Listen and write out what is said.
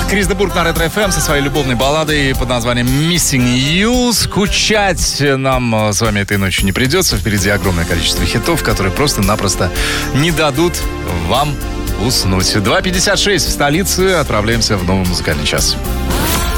Крис де Бург на Ретро-ФМ со своей любовной балладой под названием «Missing You». Скучать нам с вами этой ночью не придется. Впереди огромное количество хитов, которые просто-напросто не дадут вам уснуть. 2:56 в столице. Отправляемся в новый музыкальный час.